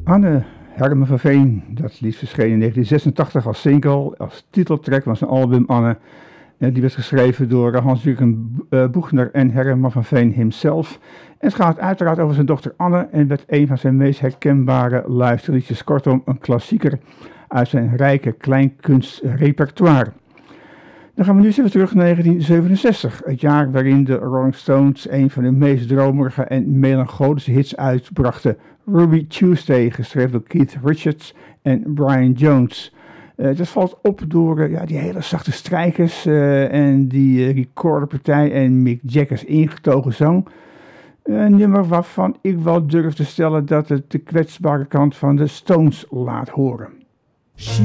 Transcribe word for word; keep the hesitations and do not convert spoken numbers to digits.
Anne Herman van Veen, dat lied verscheen in negentien zesentachtig als single, als titeltrack van zijn album Anne. Die werd geschreven door Hans-Jürgen Buchner en Herman van Veen himself. En het gaat uiteraard over zijn dochter Anne en werd een van zijn meest herkenbare luisterliedjes. Kortom, een klassieker uit zijn rijke kleinkunstrepertoire. Dan gaan we nu eens even terug naar negentien zevenenzestig, het jaar waarin de Rolling Stones een van de meest dromerige en melancholische hits uitbrachten. Ruby Tuesday, geschreven door Keith Richards en Brian Jones. Uh, dat valt op door uh, ja, die hele zachte strijkers uh, en die uh, recorderpartij en Mick Jagger's ingetogen zang. Een nummer waarvan ik wel durf te stellen dat het de kwetsbare kant van de Stones laat horen.